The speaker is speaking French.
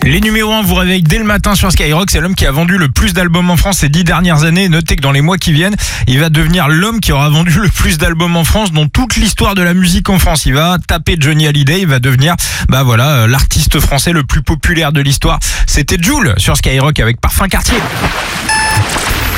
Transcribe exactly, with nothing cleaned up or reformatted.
Les numéros un vous réveillent dès le matin sur Skyrock. C'est l'homme qui a vendu le plus d'albums en France ces dix dernières années. Notez que dans les mois qui viennent, il va devenir l'homme qui aura vendu le plus d'albums en France dans toute l'histoire de la musique en France. Il va taper Johnny Hallyday. Il va devenir, bah voilà, l'artiste français le plus populaire de l'histoire. C'était Jul sur Skyrock avec Parfum Cartier.